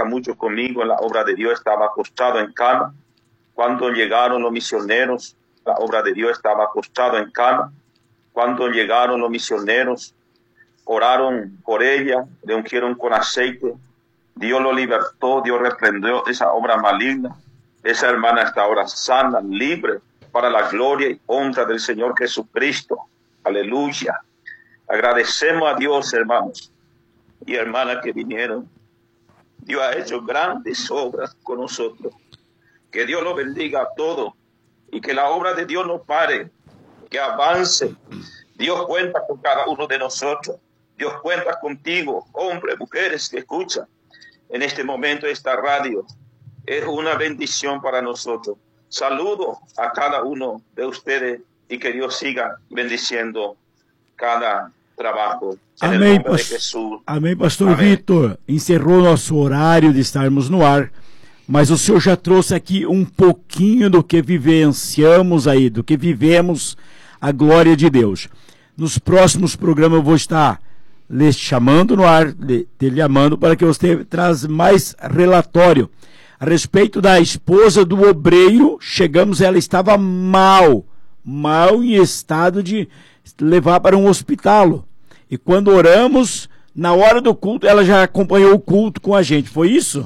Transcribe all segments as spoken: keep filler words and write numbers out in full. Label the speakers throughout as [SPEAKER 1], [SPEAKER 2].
[SPEAKER 1] trabaja mucho conmigo en la obra de Dios, estaba acostado en cama. Cuando llegaron los misioneros, la obra de Dios estaba acostado en cama. Cuando llegaron los misioneros, oraron por ella, le ungieron con aceite. Dios lo libertó, Dios reprendió esa obra maligna. Esa hermana está ahora sana, libre, para la gloria y honra del Señor Jesucristo. Aleluya. Agradecemos a Dios, hermanos y hermanas que vinieron. Dios ha hecho grandes obras con nosotros. Que Dios los bendiga a todos y que la obra de Dios no pare, que avance. Dios cuenta con cada uno de nosotros. Dios cuenta contigo, hombres, mujeres que escuchan en este momento esta radio. Es una bendición para nosotros. Saludo a cada uno de ustedes y que Dios siga bendiciendo cada trabalho.
[SPEAKER 2] Amém, pas... Amém, pastor Amém. Vitor. Encerrou nosso horário de estarmos no ar, mas o senhor já trouxe aqui um pouquinho do que vivenciamos aí, do que vivemos a glória de Deus. Nos próximos programas eu vou estar lhe chamando no ar, lhe, lhe amando, para que você traz mais relatório a respeito da esposa do obreiro. Chegamos, ela estava mal, mal em estado de levar para um hospital. E quando oramos, na hora do culto, ela já acompanhou o culto com a gente. Foi isso?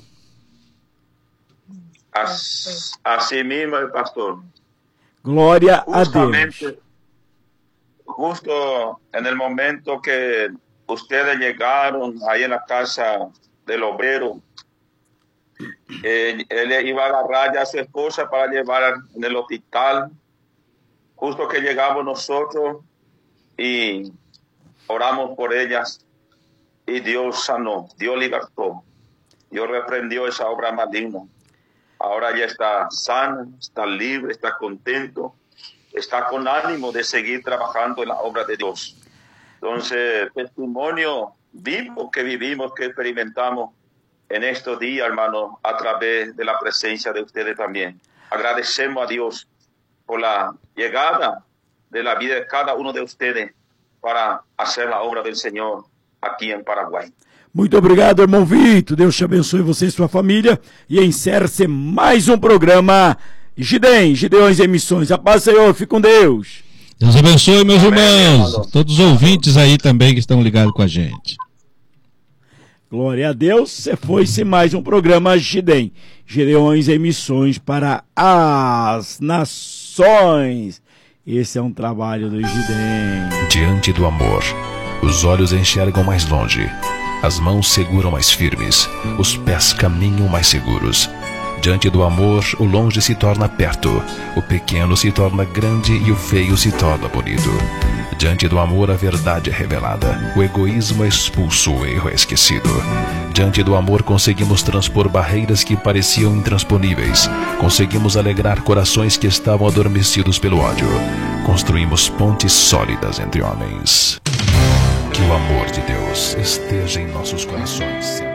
[SPEAKER 1] Assim mesmo, pastor.
[SPEAKER 2] Glória a Deus.
[SPEAKER 1] Justo en el momento que ustedes llegaron ahí en la casa del obrero, eh, él iba a agarrar ya a su esposa para llevar en el hospital. Justo que llegamos nosotros y oramos por ellas y Dios sanó, Dios libertó, Dios reprendió esa obra maligna. Ahora ya está sana, está libre, está contento, está con ánimo de seguir trabajando en la obra de Dios. Entonces, testimonio vivo que vivimos, que experimentamos en estos días, hermanos, a través de la presencia de ustedes también. Agradecemos a Dios por la llegada de la vida de cada uno de ustedes para hacer la obra del Señor aqui em Paraguai.
[SPEAKER 2] Muito obrigado, irmão Vitor. Deus te abençoe, você e sua família. E encerra-se mais um programa Gidem, Gideões em Missões. A paz, Senhor, fique com Deus.
[SPEAKER 3] Deus abençoe, meus Amém, irmãos. Amém. Todos os ouvintes aí também que estão ligados com a gente.
[SPEAKER 2] Glória a Deus. Você foi-se mais um programa Gidem, Gideões em Missões para as nações. Esse é um trabalho do Gidem.
[SPEAKER 4] Diante do amor, os olhos enxergam mais longe, as mãos seguram mais firmes, os pés caminham mais seguros. Diante do amor, o longe se torna perto, o pequeno se torna grande e o feio se torna bonito. Diante do amor, a verdade é revelada, o egoísmo é expulso, o erro é esquecido. Diante do amor, conseguimos transpor barreiras que pareciam intransponíveis. Conseguimos alegrar corações que estavam adormecidos pelo ódio. Construímos pontes sólidas entre homens. Que o amor de Deus esteja em nossos corações.